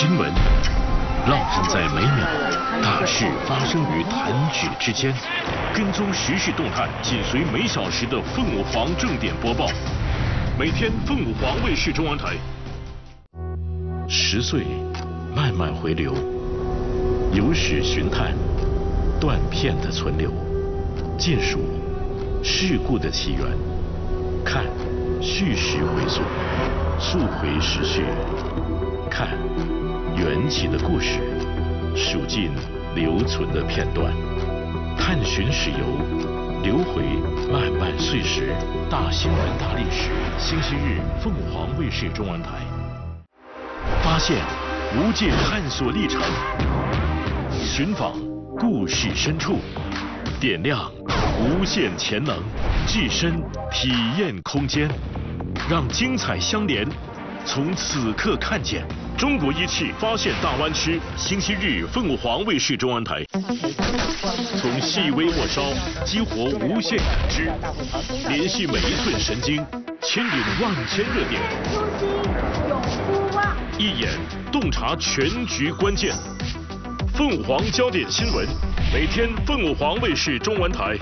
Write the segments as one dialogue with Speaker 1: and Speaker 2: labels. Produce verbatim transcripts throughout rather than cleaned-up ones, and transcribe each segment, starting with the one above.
Speaker 1: 新闻，烙印在每秒，大事发生于弹指之间。跟踪时事动态，紧随每小时的凤舞凰正点播报。每天凤舞凰卫视中文台。十岁，慢慢回流，有史寻探，断片的存留，见数事故的起源，看叙事回溯，溯回时序，看缘起的故事，数尽留存的片段，探寻史游，流回漫漫岁时，大新闻大历史。星期日，凤凰卫视中文台。发现无界探索历程，寻访故事深处，点亮无限潜能，置身体验空间，让精彩相连。从此刻看见中国一汽发现大湾区，星期日凤舞凰卫视中文台。从细微末梢激活无限感知，联系每一寸神经，牵引万千热点。
Speaker 2: 永不忘。
Speaker 1: 一眼洞察全局关键。凤舞凰焦点新闻，每天凤舞凰卫视中文台。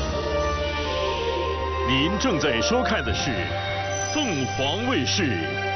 Speaker 1: 您正在收看的是凤凰卫视